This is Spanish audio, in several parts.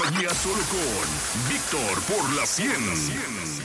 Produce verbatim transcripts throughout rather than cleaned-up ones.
Y a solo con Víctor por la cien.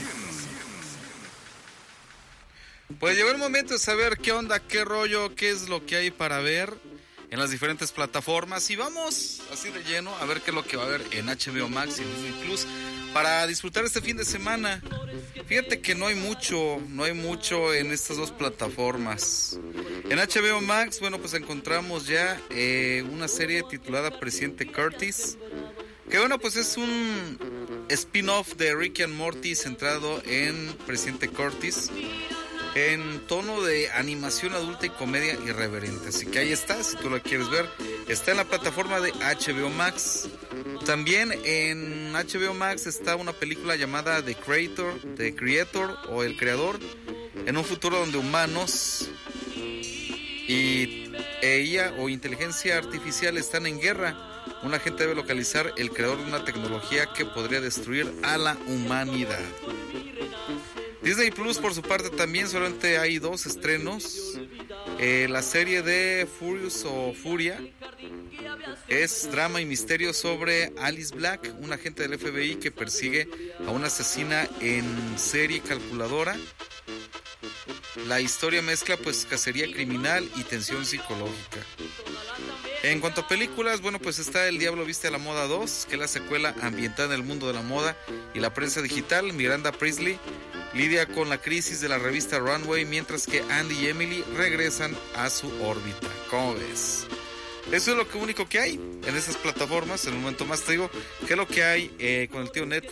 Pues llegó el momento de saber qué onda, qué rollo, qué es lo que hay para ver en las diferentes plataformas. Y vamos así de lleno a ver qué es lo que va a haber en H B O Max y en Disney Plus para disfrutar este fin de semana. Fíjate que no hay mucho, no hay mucho en estas dos plataformas. En H B O Max, bueno, pues encontramos ya eh, una serie titulada Presidente Curtis, que bueno, pues es un spin-off de Rick and Morty centrado en Presidente Curtis, en tono de animación adulta y comedia irreverente. Así que ahí está, si tú lo quieres ver, está en la plataforma de H B O Max. También en H B O Max está una película llamada The Creator, The Creator o El Creador, en un futuro donde humanos y e I A o inteligencia artificial están en guerra. Un agente debe localizar el creador de una tecnología que podría destruir a la humanidad. Disney Plus, por su parte, también solamente hay dos estrenos. Eh, la serie de Furious o Furia es drama y misterio sobre Alice Black, un agente del F B I que persigue a una asesina en serie calculadora. La historia mezcla pues cacería criminal y tensión psicológica. En cuanto a películas, bueno, pues está El Diablo Viste a la Moda dos, que es la secuela ambientada en el mundo de la moda y la prensa digital. Miranda Priestley lidia con la crisis de la revista Runway, mientras que Andy y Emily regresan a su órbita. ¿Cómo ves? Eso es lo que único que hay en esas plataformas. En un momento más te digo qué es lo que hay eh, con el tío Netflix.